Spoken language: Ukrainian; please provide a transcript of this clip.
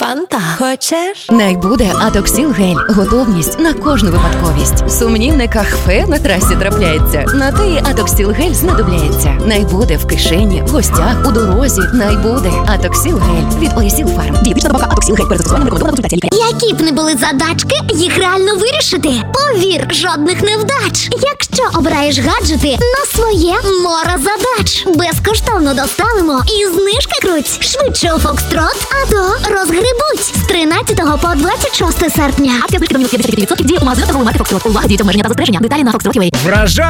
Фанта. Хочеш? Найбуде Атоксіл гель. Готовність на кожну випадковість. Сумнівне кахфе на трасі трапляється. На те і Атоксіл гель знадобляється. Найбуде в кишені, в гостях, у дорозі. Найбуде Атоксіл гель від Оєсіл Фарм. Дієтична добавка Атоксіл гель. Перед застосуванням рекомендовано на консультації лікаря. Які б не були задачки, їх реально вирішити. Повір, жодних невдач. Якщо обираєш гаджети на своє море задач. Безкоштовно доставимо і знижки круть. Швидше у Фокстрот, а то розгребуть. З 13 по 26 серпня. Акція знижки до мінус 50% діє у магазинах торгової марки Фокстрот. Увага, діють обмеження та застереження. Деталі на Фокстрот.ua. Вражає!